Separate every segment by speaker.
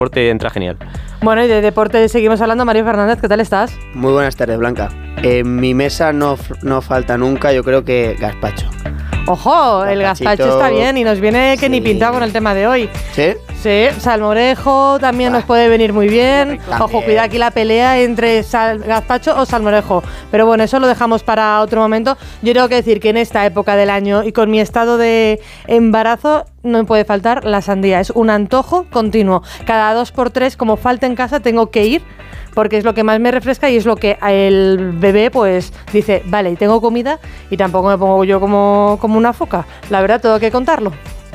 Speaker 1: deporte entra genial.
Speaker 2: Bueno, y de deporte seguimos hablando. Mario Fernández, ¿qué tal estás?
Speaker 3: Muy buenas tardes, Blanca. En mi mesa no falta nunca, yo creo que gazpacho.
Speaker 2: ¡Ojo! El gazpacho está bien y nos viene que ni pintado con el tema de hoy.
Speaker 3: ¿Sí?
Speaker 2: Sí, salmorejo también nos puede venir muy bien. Ojo, cuidado aquí la pelea entre gazpacho o salmorejo. Pero bueno, eso lo dejamos para otro momento. Yo tengo que decir que en esta época del año y con mi estado de embarazo no me puede faltar la sandía. Es un antojo continuo. Cada 2x3, como falta en casa, tengo que ir, porque es lo que más me refresca y es lo que el bebé pues dice, vale, y tengo comida y tampoco me pongo yo como una foca. La verdad, tengo que contarlo.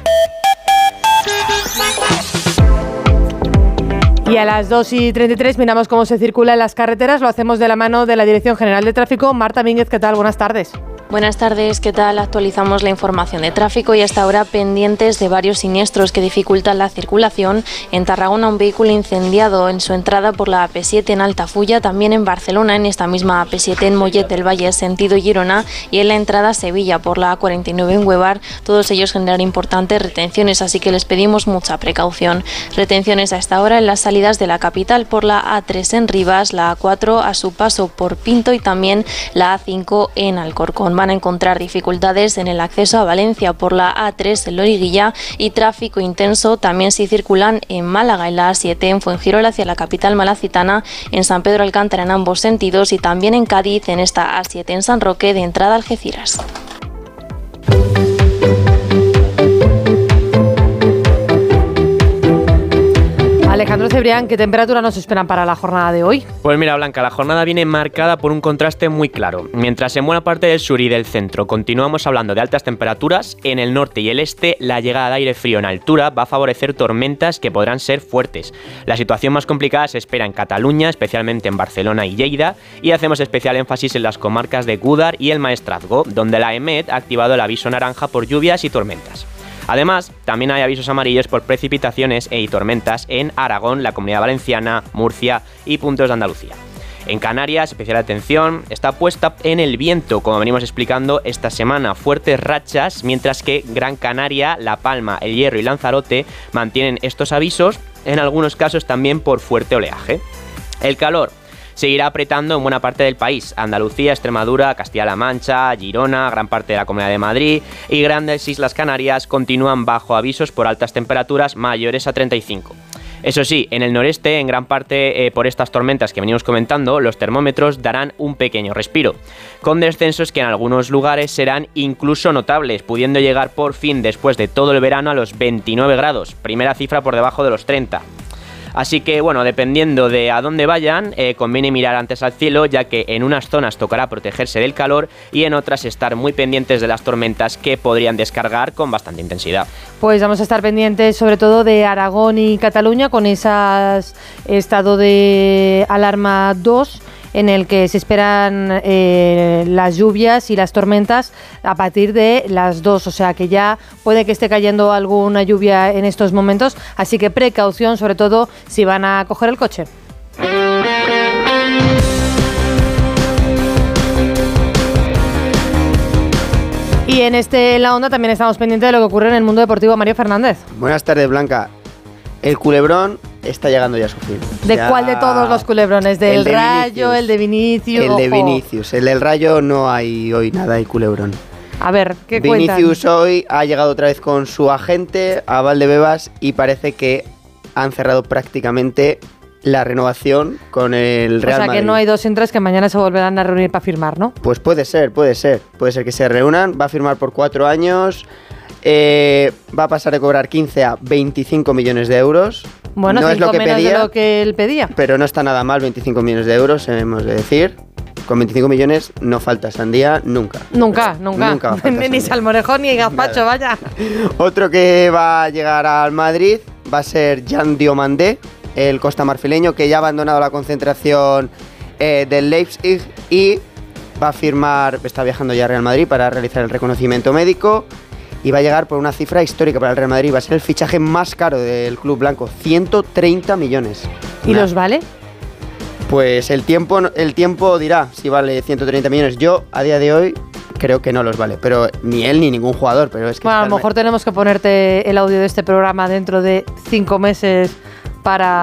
Speaker 2: Y a las 2:33 miramos cómo se circula en las carreteras. Lo hacemos de la mano de la Dirección General de Tráfico. Marta Mínguez, ¿qué tal? Buenas tardes.
Speaker 4: Buenas tardes, ¿qué tal? Actualizamos la información de tráfico y hasta ahora pendientes de varios siniestros que dificultan la circulación. En Tarragona, un vehículo incendiado en su entrada por la AP7 en Altafulla, también en Barcelona, en esta misma AP7 en Mollet del Valle, sentido Girona, y en la entrada a Sevilla por la A49 en Huevar. Todos ellos generan importantes retenciones, así que les pedimos mucha precaución. Retenciones a esta hora en las salidas de la capital por la A3 en Rivas, la A4 a su paso por Pinto y también la A5 en Alcorcón. Van a encontrar dificultades en el acceso a Valencia por la A3 en Loriguilla y tráfico intenso también si circulan en Málaga, en la A7 en Fuengirola hacia la capital malacitana, en San Pedro Alcántara en ambos sentidos y también en Cádiz en esta A7 en San Roque de entrada a Algeciras.
Speaker 2: Alejandro Cebrián, ¿qué temperatura nos esperan para la jornada de hoy?
Speaker 1: Pues mira, Blanca, la jornada viene marcada por un contraste muy claro. Mientras en buena parte del sur y del centro continuamos hablando de altas temperaturas, en el norte y el este la llegada de aire frío en altura va a favorecer tormentas que podrán ser fuertes. La situación más complicada se espera en Cataluña, especialmente en Barcelona y Lleida, y hacemos especial énfasis en las comarcas de Gúdar y el Maestrazgo, donde la EMET ha activado el aviso naranja por lluvias y tormentas. Además, también hay avisos amarillos por precipitaciones y tormentas en Aragón, la Comunidad Valenciana, Murcia y puntos de Andalucía. En Canarias, especial atención está puesta en el viento, como venimos explicando esta semana, fuertes rachas, mientras que Gran Canaria, La Palma, El Hierro y Lanzarote mantienen estos avisos, en algunos casos también por fuerte oleaje. El calor seguirá apretando en buena parte del país. Andalucía, Extremadura, Castilla-La Mancha, Girona, gran parte de la Comunidad de Madrid y grandes Islas Canarias continúan bajo avisos por altas temperaturas mayores a 35. Eso sí, en el noreste, en gran parte por estas tormentas que venimos comentando, los termómetros darán un pequeño respiro, con descensos que en algunos lugares serán incluso notables, pudiendo llegar por fin después de todo el verano a los 29 grados, primera cifra por debajo de los 30. Así que, bueno, dependiendo de a dónde vayan, conviene mirar antes al cielo, ya que en unas zonas tocará protegerse del calor y en otras estar muy pendientes de las tormentas que podrían descargar con bastante intensidad.
Speaker 2: Pues vamos a estar pendientes sobre todo de Aragón y Cataluña con ese estado de alarma 2, en el que se esperan las lluvias y las tormentas a partir de las 2, o sea que ya puede que esté cayendo alguna lluvia en estos momentos, así que precaución, sobre todo si van a coger el coche. Y en La Onda también estamos pendientes de lo que ocurre en el mundo deportivo. Mario Fernández.
Speaker 3: Buenas tardes, Blanca. El culebrón está llegando ya a su fin.
Speaker 2: ¿De cuál de todos los culebrones? ¿Del Rayo, el de Vinicius?
Speaker 3: El de Vinicius. El del Rayo no hay hoy nada, hay culebrón.
Speaker 2: A ver, ¿qué cuentan?
Speaker 3: Vinicius hoy ha llegado otra vez con su agente a Valdebebas y parece que han cerrado prácticamente la renovación con el Real Madrid.
Speaker 2: O sea, que no hay 2 sin 3, que mañana se volverán a reunir para firmar, ¿no?
Speaker 3: Pues puede ser que se reúnan, va a firmar por 4 años, va a pasar de cobrar 15 a 25 millones de euros.
Speaker 2: Bueno,
Speaker 3: no es lo que
Speaker 2: menos
Speaker 3: pedía,
Speaker 2: de lo que él pedía.
Speaker 3: Pero no está nada mal 25 millones de euros, hemos de decir. Con 25 millones no falta sandía nunca.
Speaker 2: Nunca. Ni salmorejo ni gazpacho, vaya.
Speaker 3: Otro que va a llegar al Madrid va a ser Jan Diomandé, el costamarfileño, que ya ha abandonado la concentración del Leipzig y va a firmar, está viajando ya a Real Madrid para realizar el reconocimiento médico y va a llegar por una cifra histórica para el Real Madrid. Va a ser el fichaje más caro del club blanco, 130 millones.
Speaker 2: ¿Y los vale?
Speaker 3: Pues el tiempo dirá si vale 130 millones. Yo, a día de hoy, creo que no los vale, pero ni él ni ningún jugador. Pero es que
Speaker 2: bueno, a lo mejor tenemos que ponerte el audio de este programa dentro de 5 meses para